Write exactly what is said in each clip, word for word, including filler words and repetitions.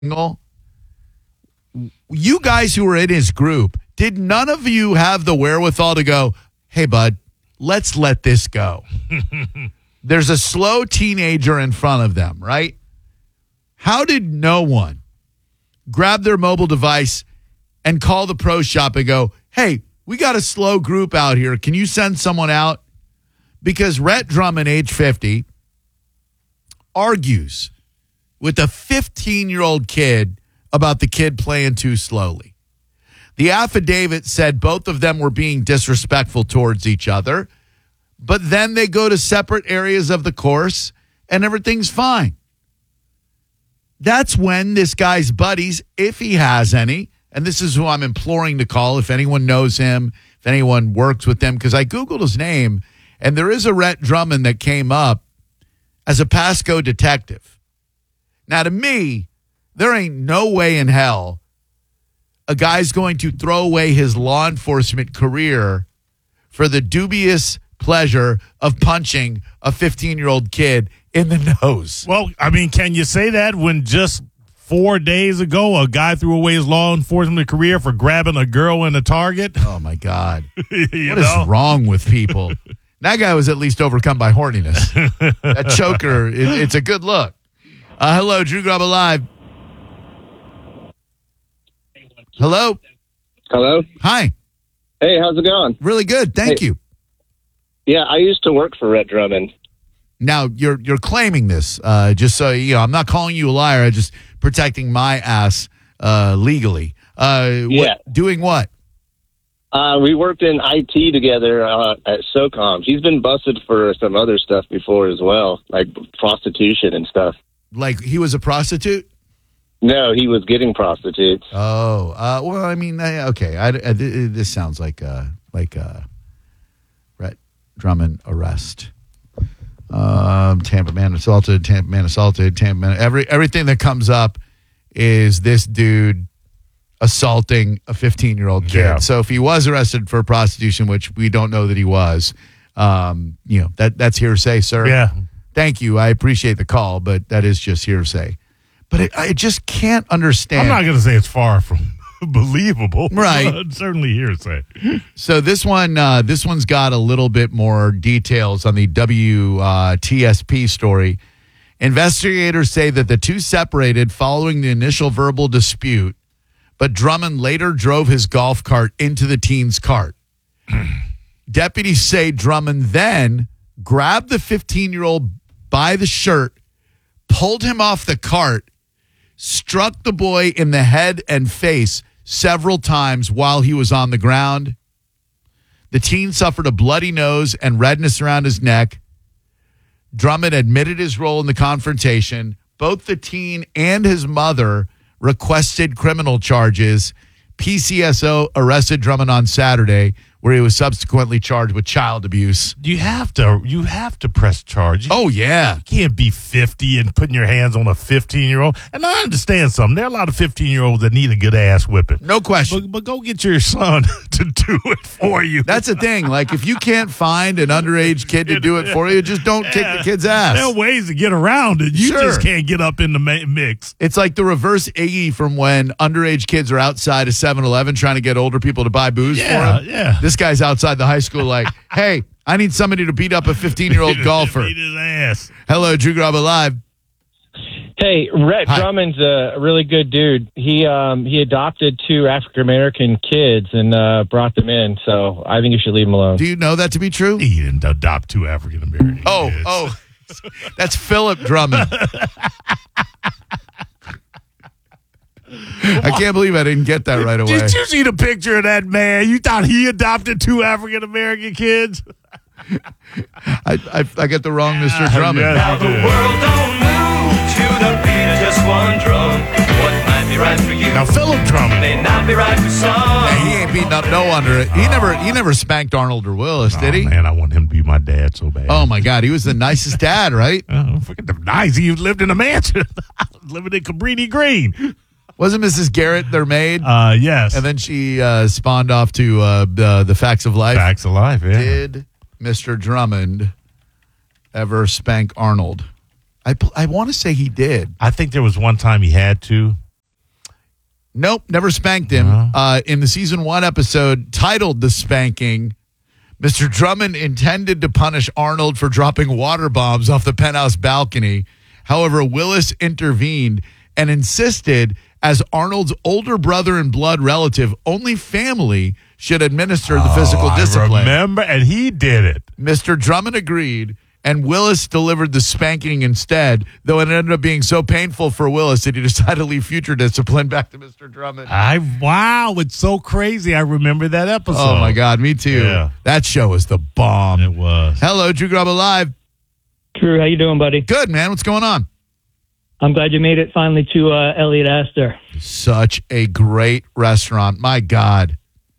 You guys who were in his group, did none of you have the wherewithal to go, hey, bud, let's let this go? There's a slow teenager in front of them, right? How did no one grab their mobile device and call the pro shop and go, hey, we got a slow group out here. Can you send someone out? Because Rhett Drummond, age fifty, argues with a fifteen-year-old kid about the kid playing too slowly. The affidavit said both of them were being disrespectful towards each other, but then they go to separate areas of the course and everything's fine. That's when this guy's buddies, if he has any, and this is who I'm imploring to call if anyone knows him, if anyone works with him, because I Googled his name, and there is a Rhett Drummond that came up as a Pasco detective. Now, to me, there ain't no way in hell a guy's going to throw away his law enforcement career for the dubious pleasure of punching a fifteen-year-old kid in the nose. Well, I mean, can you say that when just four days ago a guy threw away his law enforcement career for grabbing a girl in a Target? Oh, my God. What know? is wrong with people? That guy was at least overcome by horniness. That choker, it, it's a good look. Uh, hello, Drew Grub Alive. Hello? Hello? Hi. Hey, how's it going? Really good. Thank Hey. you. Yeah, I used to work for Rhett Drummond. Now, you're you're claiming this, uh, just so you know. I'm not calling you a liar. I'm just protecting my ass uh, legally. Uh, Yeah. What, doing what? Uh, we worked in I T together uh, at SOCOM. He's been busted for some other stuff before as well, like prostitution and stuff. Like he was a prostitute? No, he was getting prostitutes. Oh, uh, well, I mean, I, okay. I, I, this sounds like uh, like uh, Rhett Drummond arrest. Um, Tampa man assaulted, Tampa man assaulted, Tampa man. Every everything that comes up is this dude assaulting a fifteen-year-old kid. Yeah. So if he was arrested for prostitution, which we don't know that he was, um, you know, that that's hearsay, sir. Yeah. Thank you. I appreciate the call, but that is just hearsay. But it, I just can't understand. I'm not going to say it's far from believable. Right. But certainly hearsay. So this one, uh, this one's got a little bit more details on the W T S P story. Investigators say that the two separated following the initial verbal dispute, but Drummond later drove his golf cart into the teen's cart. Deputies say Drummond then grabbed the fifteen-year-old by the shirt, pulled him off the cart, struck the boy in the head and face several times while he was on the ground. The teen suffered a bloody nose and redness around his neck. Drummond admitted his role in the confrontation. Both the teen and his mother requested criminal charges. P C S O arrested Drummond on Saturday, where he was subsequently charged with child abuse. You have to you have to press charge. Oh, yeah. You can't be fifty and putting your hands on a fifteen-year-old. And I understand something. There are a lot of fifteen-year-olds that need a good ass whipping. No question. But, but go get your son to do it for you. That's the thing. Like, if you can't find an underage kid to do it for you, just don't kick the kid's ass. There are ways to get around it. You Sure. just can't get up in the ma- mix. It's like the reverse Iggy from when underage kids are outside of seven eleven trying to get older people to buy booze Yeah, for them. yeah. This guy's outside the high school like, hey, I need somebody to beat up a fifteen-year-old golfer. Beat his ass. Hello, Drew Grub Alive. Hey, Rhett Hi. Drummond's a really good dude. He um, he adopted two African American kids and uh, brought them in. So I think you should leave him alone. Do you know that to be true? He didn't adopt two African American Oh, kids. oh, that's Philip Drummond. I can't believe I didn't get that right away. Did you see the picture of that man? You thought he adopted two African American kids? I, I I get the wrong Mister Drummond. yes. Now the world don't move to the beat of just one drum. What might be right for you Now, Philip Drummond. may not be right for some. Hey, he ain't beating up no under it. He never he never spanked Arnold or Willis, did he? Oh, man, I want him to be my dad so bad. Oh my God, he was the nicest dad, right? Oh, forget the nice. He lived in a mansion. Living in Cabrini Green. Wasn't Missus Garrett their maid? Uh, yes. And then she uh, spawned off to uh, the, the Facts of Life. Facts of Life, yeah. Did Mister Drummond ever spank Arnold? I, pl- I want to say he did. I think there was one time he had to, Nope, never spanked him. Uh-huh. Uh, in the season one episode titled The Spanking, Mister Drummond intended to punish Arnold for dropping water bombs off the penthouse balcony. However, Willis intervened and insisted, as Arnold's older brother and blood relative, only family should administer the physical Oh, discipline. I remember, and he did it. Mister Drummond agreed, and Willis delivered the spanking instead, though it ended up being so painful for Willis that he decided to leave future discipline back to Mister Drummond. I wow, it's so crazy. I remember that episode. Oh, my God, me too. Yeah. That show was the bomb. It was. Hello, Drew Grubba Live. Drew, how you doing, buddy? Good, man. What's going on? I'm glad you made it finally to uh, Elliot Astor. Such a great restaurant. My God.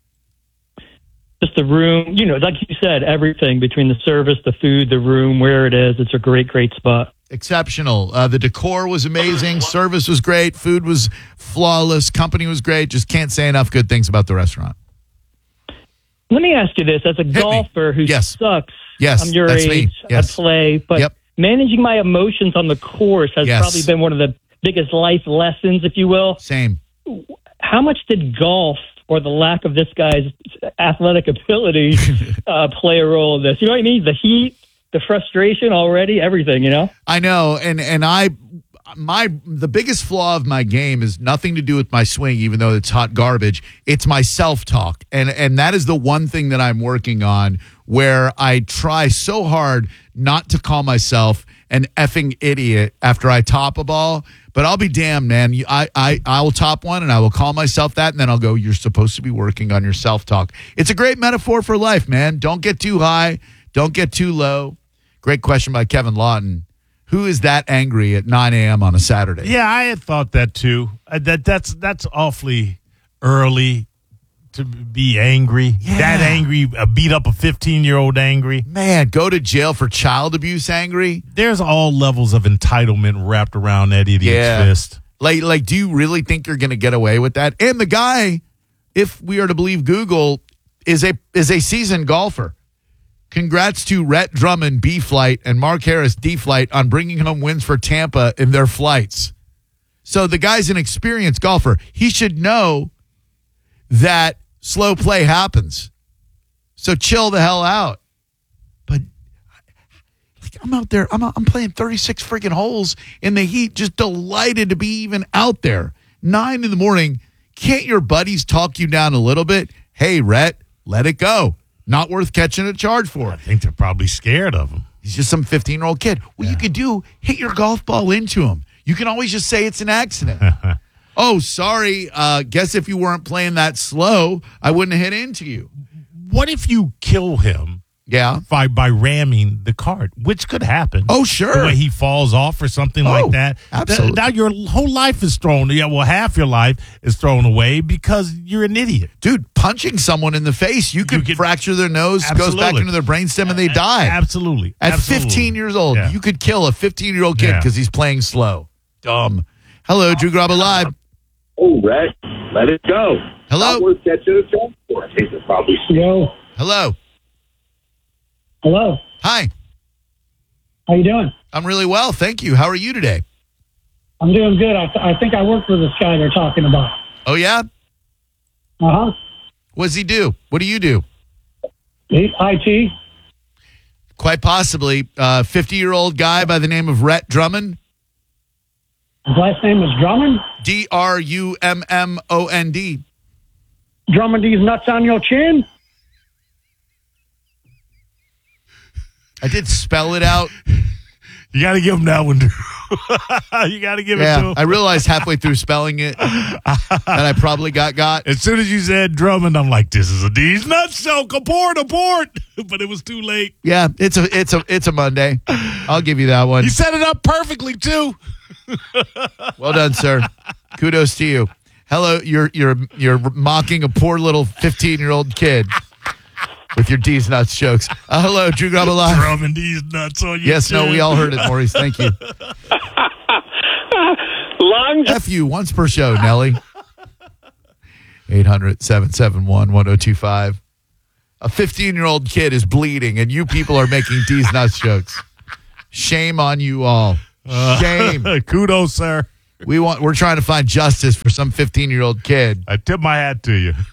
Just the room, you know, like you said, everything between the service, the food, the room, where it is. It's a great, great spot. Exceptional. Uh, the decor was amazing. Service was great. Food was flawless. Company was great. Just can't say enough good things about the restaurant. Let me ask you this. As a me. golfer who Yes. sucks, Yes, I'm your that's me. age, Yes. I play, but Yep. managing my emotions on the course has Yes. probably been one of the biggest life lessons, if you will. Same. How much did golf or the lack of this guy's athletic ability uh, play a role in this? You know what I mean? The heat, the frustration already, everything, you know? I know, and and I, my the biggest flaw of my game is nothing to do with my swing, even though it's hot garbage. It's my self-talk, and and that is the one thing that I'm working on, where I try so hard not to call myself an effing idiot after I top a ball. But I'll be damned, man. You- I, I, I will top one, and I will call myself that, and then I'll go, you're supposed to be working on your self-talk. It's a great metaphor for life, man. Don't get too high. Don't get too low. Great question by Kevin Lawton. Who is that angry at nine a.m. on a Saturday? Yeah, I had thought that too. Uh, that that's that's awfully early to be angry. Yeah. That angry, uh, beat up a fifteen-year-old angry. Man, go to jail for child abuse angry? There's all levels of entitlement wrapped around that idiot's Yeah. fist. Like, like, do you really think you're going to get away with that? And the guy, if we are to believe Google, is a is a seasoned golfer. Congrats to Rhett Drummond, B flight, and Mark Harris, D flight, on bringing home wins for Tampa in their flights. So the guy's an experienced golfer. He should know that slow play happens. So chill the hell out. But like, I'm out there. I'm I'm playing thirty-six freaking holes in the heat, just delighted to be even out there. Nine in the morning. Can't your buddies talk you down a little bit? Hey, Rhett, let it go. Not worth catching a charge for. I think they're probably scared of him. He's just some fifteen-year-old kid. What you could do, hit your golf ball into him. You can always just say it's an accident. Oh, sorry. Uh, guess if you weren't playing that slow, I wouldn't have hit into you. What if you kill him Yeah. by by ramming the cart, which could happen? Oh, sure. The way he falls off or something Oh, like that. absolutely. Th- now your whole life is thrown. Yeah, well, half your life is thrown away because you're an idiot. Dude, punching someone in the face, you could could- fracture their nose, goes back Absolutely. into their brainstem, and they die. Absolutely. At Absolutely. fifteen years old, Yeah. you could kill a fifteen-year-old kid Yeah. because he's playing slow. Dumb. Hello, Drew Grubba Live. Oh, Rhett, let it go. Hello? Not worth catching a charge for. I think it's probably. Yo, Hello. hello. Hi. How you doing? I'm really well. Thank you. How are you today? I'm doing good. I, th- I think I work for this guy they're talking about. Oh, yeah? Uh-huh. What does he do? What do you do? I T. Quite possibly. Uh, fifty-year-old guy by the name of Rhett Drummond. His last name is Drummond. D R U M M O N D. Drummond, these nuts on your chin. I did spell it out. You got to give him that one, dude. You got to give it to Yeah, him. I realized halfway through spelling it that I probably got got. As soon as you said Drummond, I'm like, this is a D's nuts show. Abort, abort. But it was too late. Yeah, it's a it's a it's a Monday. I'll give you that one. You set it up perfectly, too. Well done, sir. Kudos to you. Hello, you're you're you're mocking a poor little fifteen-year-old kid with your D's nuts jokes. Uh, hello, Drew Grubba Live. Drummond, these nuts on you. Yes, no, we all heard it, Maurice. Thank you. Long F you once per show, Nelly. eight hundred, seven seven one, one oh two five. A fifteen-year-old kid is bleeding, and you people are making D's nuts jokes. Shame on you all. Shame. Kudos, sir. We want. We're trying to find justice for some fifteen-year-old kid. I tip my hat to you.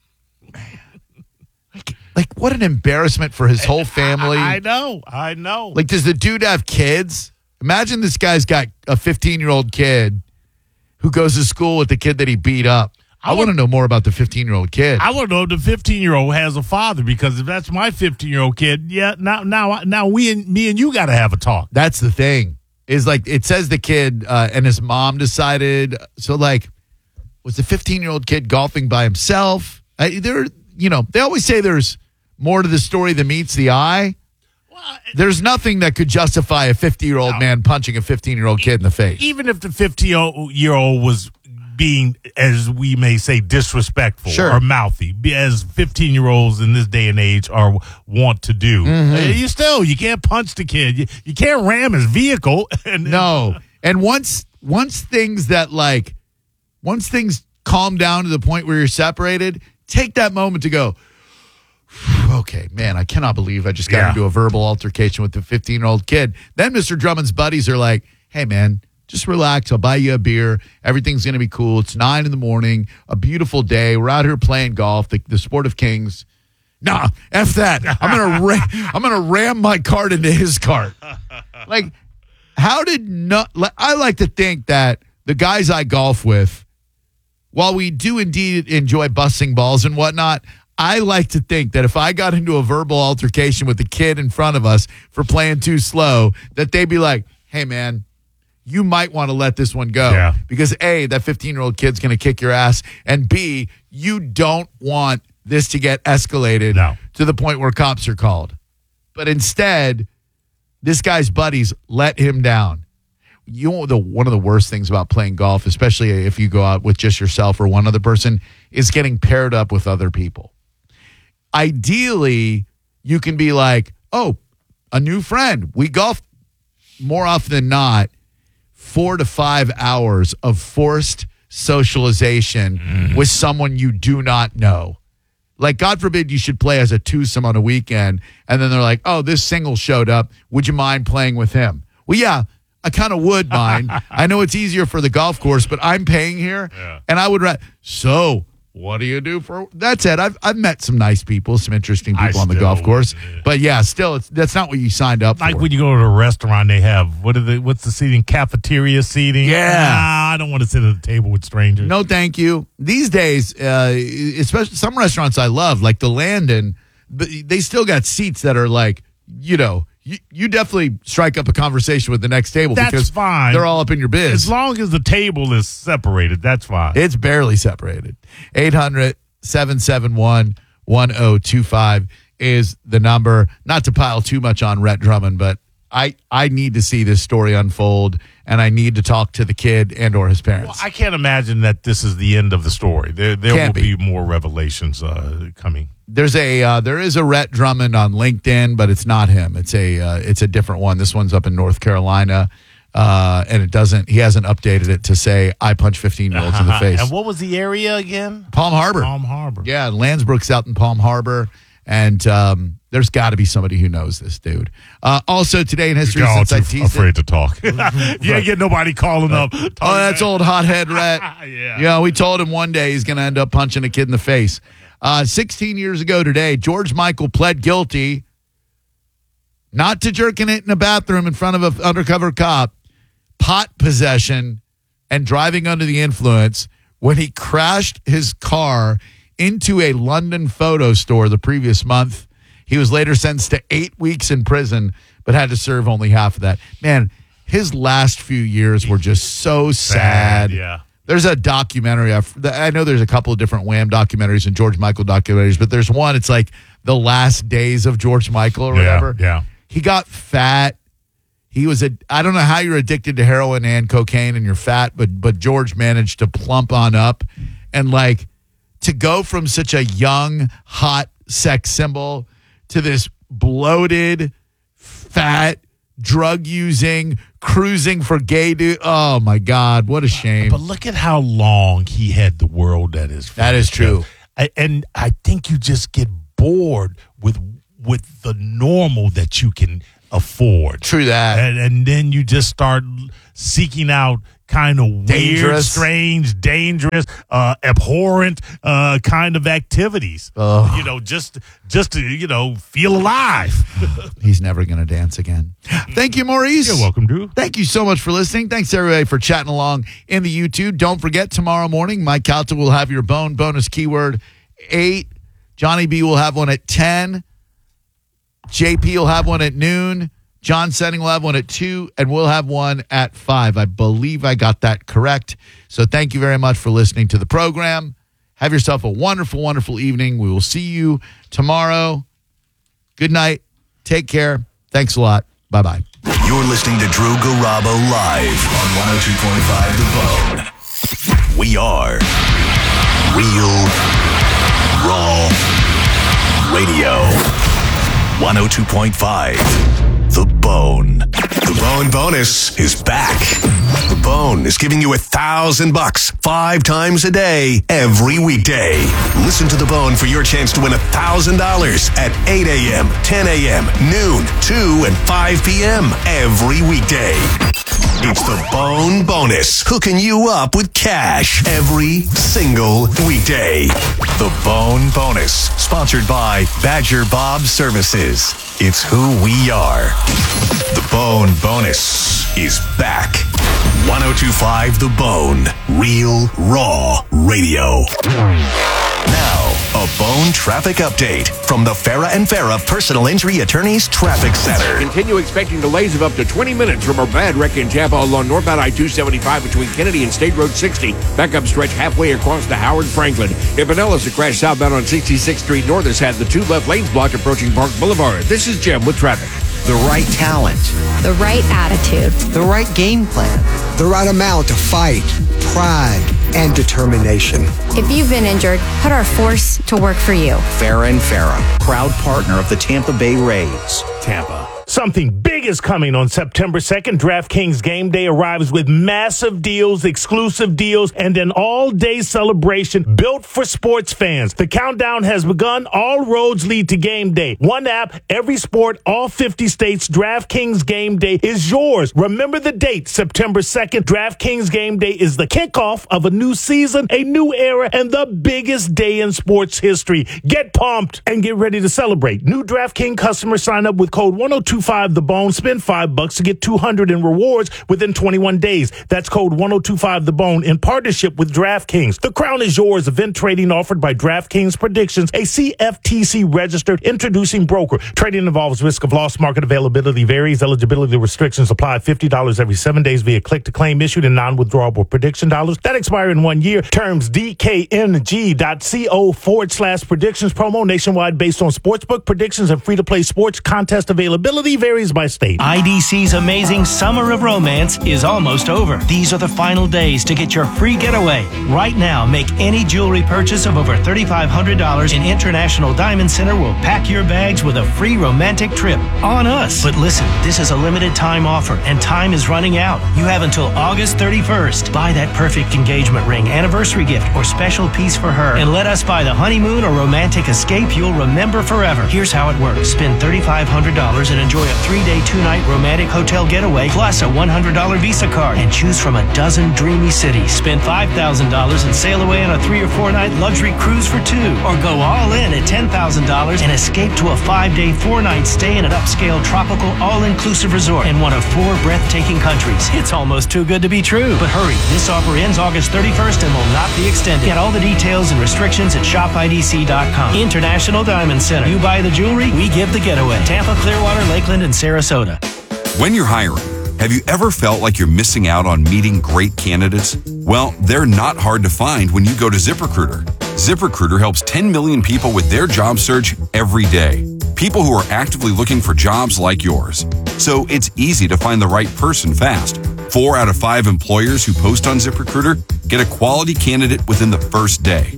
Like, like, what an embarrassment for his whole family. I, I know. I know. Like, does the dude have kids? Imagine this guy's got a fifteen-year-old kid who goes to school with the kid that he beat up. I, I want to know more about the fifteen-year-old kid. I want to know if the fifteen-year-old has a father, because if that's my fifteen-year-old kid, yeah, now now now we and me and you got to have a talk. That's the thing. Is like it says the kid uh, and his mom decided. So like, was the fifteen-year-old kid golfing by himself? I, there, you know, they always say there's more to the story than meets the eye. There's nothing that could justify a fifty-year-old no. man punching a fifteen-year-old kid in the face. Even if the fifty-year-old was being, as we may say, disrespectful sure. or mouthy, as fifteen-year-olds in this day and age are want to do. Mm-hmm. You still, you can't punch the kid. You, you can't ram his vehicle. And, no. And once once things that like, once things calm down to the point where you're separated, take that moment to go, okay, man, I cannot believe I just got yeah. into a verbal altercation with the fifteen-year-old kid. Then Mister Drummond's buddies are like, hey, man, just relax. I'll buy you a beer. Everything's going to be cool. It's nine in the morning, a beautiful day. We're out here playing golf, the, the sport of kings. Nah, F that. I'm going to ra- I'm going to ram my cart into his cart. Like, how did not – I like to think that the guys I golf with, while we do indeed enjoy busting balls and whatnot, I like to think that if I got into a verbal altercation with the kid in front of us for playing too slow, that they'd be like, hey, man, you might want to let this one go. Yeah. Because A, that fifteen-year-old kid's going to kick your ass, and B, you don't want this to get escalated no. to the point where cops are called. But instead, this guy's buddies let him down. You know, the one of the worst things about playing golf, especially if you go out with just yourself or one other person, is getting paired up with other people. Ideally, you can be like, oh, a new friend. We golf more often than not, four to five hours of forced socialization mm. with someone you do not know. Like, God forbid you should play as a twosome on a weekend, and then they're like, oh, this single showed up. Would you mind playing with him? Well, yeah, I kind of would mind. I know it's easier for the golf course, but I'm paying here, yeah. and I would ra- So, what do you do for... That's it. I've I've met some nice people, some interesting people I on the golf course. Would. But, yeah, still, it's, that's not what you signed up like for. Like when you go to a restaurant, they have, what are the, what's the seating? Cafeteria seating? Yeah. Nah, I don't want to sit at the table with strangers. No, thank you. These days, uh, especially some restaurants I love, like the Landon, they still got seats that are like, you know, you, you definitely strike up a conversation with the next table. That's because fine. They're all up in your biz. As long as the table is separated, that's fine. It's barely separated. eight hundred, seven seven one, one oh two five is the number. Not to pile too much on Rhett Drummond, but I, I need to see this story unfold, and I need to talk to the kid and or his parents. Well, I can't imagine that this is the end of the story. There there Can't will be. be more revelations uh, coming. There's a uh, there is a Rhett Drummond on LinkedIn, but it's not him. It's a uh, it's a different one. This one's up in North Carolina, uh, and it doesn't. He hasn't updated it to say I punch fifteen year olds in the face. And what was the area again? Palm Harbor. Palm Harbor. Yeah, Landsbrook's out in Palm Harbor, and um, there's got to be somebody who knows this dude. Uh, also today in history, You're all since I too teased afraid it, to talk. You ain't get nobody calling up. oh, that's old hothead Rhett. Yeah. Yeah, we told him one day he's going to end up punching a kid in the face. Uh, sixteen years ago today, George Michael pled guilty not to jerking it in a bathroom in front of an undercover cop, pot possession, and driving under the influence when he crashed his car into a London photo store the previous month. He was later sentenced to eight weeks in prison, but had to serve only half of that. Man, his last few years were just so sad. Sad, yeah. There's a documentary. I've, I know there's a couple of different Wham documentaries and George Michael documentaries, but there's one. It's like the last days of George Michael or whatever. Yeah, yeah. He got fat. He was a. I don't know how you're addicted to heroin and cocaine and you're fat, but but George managed to plump on up, and like to go from such a young, hot sex symbol to this bloated, fat, drug using, cruising for gay dude. Oh my God, what a shame. But look at how long he had the world at his feet. That is true. I, and I think you just get bored with with the normal that you can afford. True that. And, and then you just start seeking out kind of weird, Dangerous. strange, dangerous, uh, abhorrent uh, kind of activities. Ugh. You know, just just to, you know, feel alive. He's never going to dance again. Thank you, Maurice. You're welcome, Drew. Thank you so much for listening. Thanks, everybody, for chatting along in the YouTube. Don't forget, tomorrow morning, Mike Calta will have your bone bonus keyword eight. Johnny B will have one at ten. J P will have one at noon. John Setting will have one at two. And we'll have one at five. I believe I got that correct. So thank you very much for listening to the program. Have yourself a wonderful, wonderful evening. We will see you tomorrow. Good night. Take care. Thanks a lot. Bye-bye. You're listening to Drew Garabo live on one oh two point five The Bone. We are Real Raw Radio. one oh two point five The Bone. The Bone bonus is back. The Bone is giving you a thousand bucks five times a day, every weekday. Listen to The Bone for your chance to win a thousand dollars at eight a.m., ten a.m., noon, two, and five p.m. every weekday. It's The Bone bonus, hooking you up with cash every single weekday. The Bone bonus, sponsored by Badger Bob Services. It's who we are. The Bone bonus is back. one oh two point five The Bone, Real Raw Radio. Now, a Bone traffic update from the Farah and Farah Personal Injury Attorneys Traffic Center. Continue expecting delays of up to twenty minutes from a bad wreck in Tampa along northbound I two seventy-five between Kennedy and State Road sixty. Backup stretch halfway across to Howard Franklin. In Pinellas, a crash southbound on sixty-sixth Street North has had the two left lanes blocked approaching Park Boulevard. This is Jim with traffic. The right talent. The right attitude. The right game plan. The right amount of fight, pride, and determination. If you've been injured, put our force to work for you. Farah and Farah, proud partner of the Tampa Bay Rays. Tampa. Something big is coming on September second. DraftKings Game Day arrives with massive deals, exclusive deals, and an all-day celebration built for sports fans. The countdown has begun. All roads lead to Game Day. One app, every sport, all fifty states. DraftKings Game Day is yours. Remember the date, September second. DraftKings Game Day is the kickoff of a new season, a new era, and the biggest day in sports history. Get pumped and get ready to celebrate. New DraftKings customers sign up with code one oh two five The Bone. Spend five bucks to get two hundred in rewards within twenty-one days. That's code one oh two five The Bone in partnership with DraftKings. The crown is yours. Event trading offered by DraftKings Predictions, a C F T C registered introducing broker. Trading involves risk of loss. Market availability varies. Eligibility restrictions apply. fifty dollars every seven days via click to claim issued in non-withdrawable prediction dollars that expire in one year. Terms D K N G dot co forward slash predictions. Promo nationwide based on sportsbook predictions and free-to-play sports contest availability varies by state. I D C's amazing Summer of Romance is almost over. These are the final days to get your free getaway. Right now, make any jewelry purchase of over three thousand five hundred dollars in International Diamond Center will pack your bags with a free romantic trip on us. But listen, this is a limited time offer and time is running out. You have until August thirty-first. Buy that perfect engagement ring, anniversary gift, or special piece for her and let us buy the honeymoon or romantic escape you'll remember forever. Here's how it works. Spend three thousand five hundred dollars and enjoy a three-day, two-night romantic hotel getaway plus a one hundred dollars Visa card and choose from a dozen dreamy cities. Spend five thousand dollars and sail away on a three or four-night luxury cruise for two, or go all in at ten thousand dollars and escape to a five-day, four-night stay in an upscale tropical all-inclusive resort in one of four breathtaking countries. It's almost too good to be true. But hurry, this offer ends August thirty-first and will not be extended. Get all the details and restrictions at shop I D C dot com. International Diamond Center. You buy the jewelry, we give the getaway. Tampa, Clearwater, Lakeland, and Sarasota. When you're hiring, have you ever felt like you're missing out on meeting great candidates? Well, they're not hard to find when you go to ZipRecruiter. ZipRecruiter helps ten million people with their job search every day. People who are actively looking for jobs like yours. So it's easy to find the right person fast. Four out of five employers who post on ZipRecruiter get a quality candidate within the first day.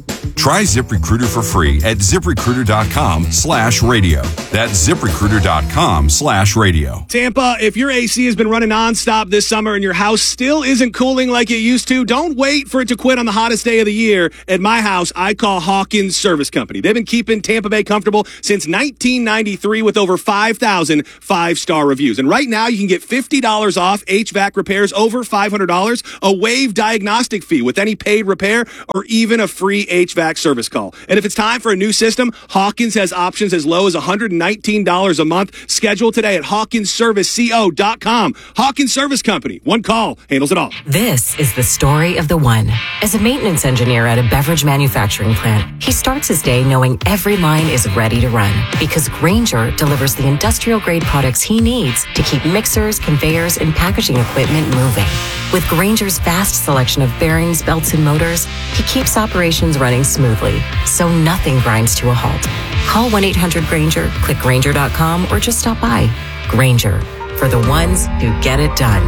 Try ZipRecruiter for free at ZipRecruiter.com slash radio. That's ZipRecruiter.com slash radio. Tampa, if your A C has been running nonstop this summer and your house still isn't cooling like it used to, don't wait for it to quit on the hottest day of the year. At my house, I call Hawkins Service Company. They've been keeping Tampa Bay comfortable since nineteen ninety-three with over five thousand five-star reviews. And right now, you can get fifty dollars off H V A C repairs over five hundred dollars, a waived diagnostic fee with any paid repair, or even a free H V A C service call. And if it's time for a new system, Hawkins has options as low as one hundred nineteen dollars a month. Schedule today at Hawkins Service Co dot com. Hawkins Service Company. One call handles it all. This is the story of the one. As a maintenance engineer at a beverage manufacturing plant, he starts his day knowing every line is ready to run because Grainger delivers the industrial-grade products he needs to keep mixers, conveyors, and packaging equipment moving. With Grainger's vast selection of bearings, belts, and motors, he keeps operations running smoothly, so nothing grinds to a halt. Call one eight hundred Grainger, click Grainger dot com, or just stop by. Grainger, for the ones who get it done.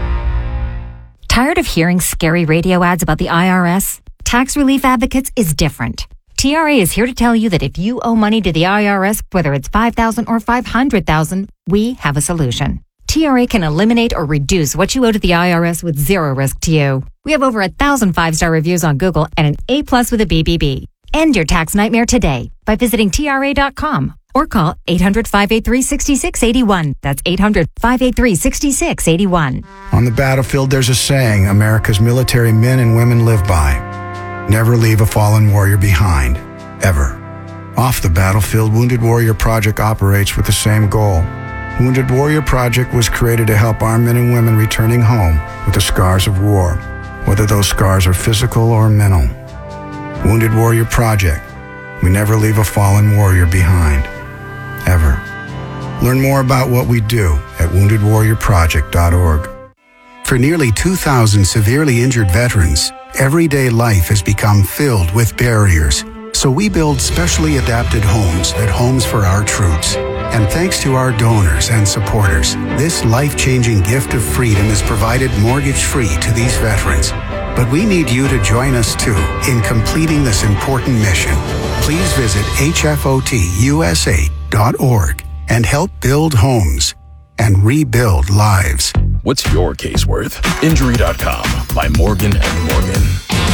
Tired of hearing scary radio ads about the I R S? Tax Relief Advocates is different. T R A is here to tell you that if you owe money to the I R S, whether it's five thousand dollars or five hundred thousand dollars, we have a solution. T R A can eliminate or reduce what you owe to the I R S with zero risk to you. We have over a thousand five-star reviews on Google and an A plus with a B B B. End your tax nightmare today by visiting T R A dot com or call eight hundred, five eight three, six six eight one. That's eight hundred, five eight three, six six eight one. On the battlefield, there's a saying America's military men and women live by. Never leave a fallen warrior behind, ever. Off the battlefield, Wounded Warrior Project operates with the same goal. Wounded Warrior Project was created to help our men and women returning home with the scars of war, whether those scars are physical or mental. Wounded Warrior Project. We never leave a fallen warrior behind, ever. Learn more about what we do at wounded warrior project dot org. For nearly two thousand severely injured veterans, everyday life has become filled with barriers. So we build specially adapted homes at Homes for Our Troops. And thanks to our donors and supporters, this life-changing gift of freedom is provided mortgage-free to these veterans. But we need you to join us, too, in completing this important mission. Please visit H F O T U S A dot org and help build homes and rebuild lives. What's your case worth? Injury dot com by Morgan and Morgan.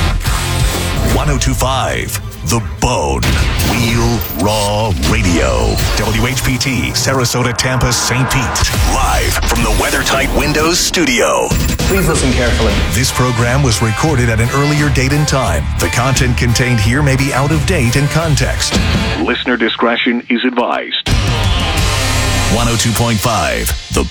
ten twenty-five The Bone. Real Raw Radio. W H P T, Sarasota, Tampa, Saint Pete. Live from the WeatherTight Windows studio. Please listen carefully. This program was recorded at an earlier date and time. The content contained here may be out of date in context. Listener discretion is advised. one oh two point five The